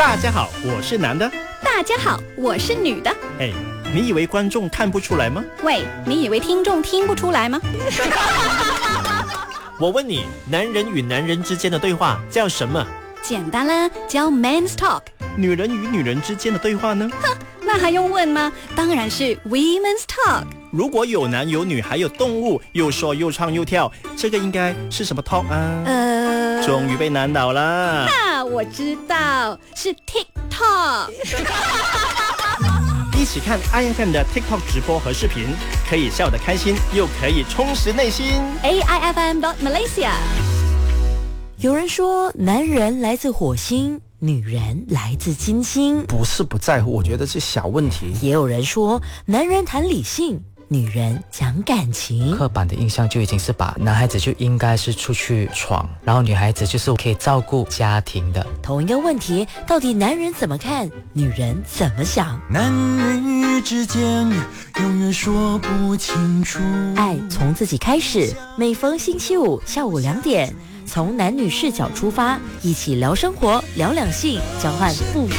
大家好，我是男的。 大家好，我是女的。 哎，你以为观众看不出来吗？ 喂，你以为听众听不出来吗？ 我问你，男人与男人之间的对话叫什么？ 简单啦，叫 Men's Talk。 女人与女人之间的对话呢？ 哼，那还用问吗？当然是 Women's Talk。 如果有男有女还有动物，又说又唱又跳，这个应该是什么 talk 啊？终于被难倒了。 那我知道是 TikTok。 一起看 IFM 的 TikTok 直播和视频，可以笑得开心，又可以充实内心。 AIFM.Malaysia。 有人说，男人来自火星，女人来自金星。 不是不在乎，我觉得是小问题。 也有人说，男人谈理性，女人讲感情。 刻板的印象就已经是把男孩子就应该是出去闯，然后女孩子就是可以照顾家庭的。 同一个问题，到底男人怎么看，女人怎么想？ 男女之间永远说不清楚。 爱从自己开始，每逢星期五下午2点，从男女视角出发，一起聊生活，聊两性，交换不同